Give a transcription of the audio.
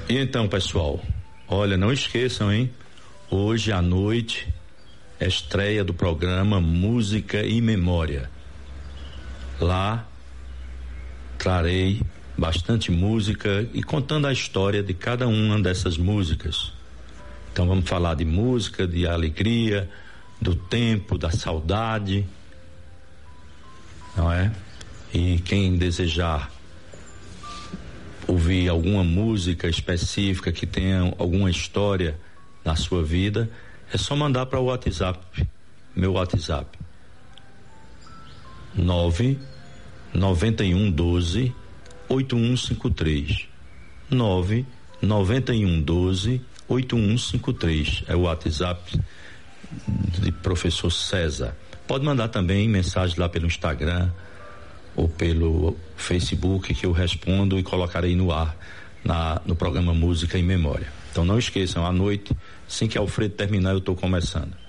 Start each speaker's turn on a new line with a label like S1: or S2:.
S1: E então, pessoal, olha, não esqueçam, hein? Hoje à noite é estreia do programa Música e Memória. Lá trarei bastante música e contando a história de cada uma dessas músicas. Então vamos falar de música, de alegria, do tempo, da saudade, não é? E quem desejar ouvir alguma música específica que tenha alguma história na sua vida, é só mandar para o WhatsApp, meu WhatsApp 99112 8153 99112 8153 é o WhatsApp de professor César. Pode mandar também mensagem lá pelo Instagram ou pelo Facebook, que eu respondo e colocarei no ar no programa Música em Memória. Então não esqueçam, à noite, assim que Alfredo terminar, eu estou começando.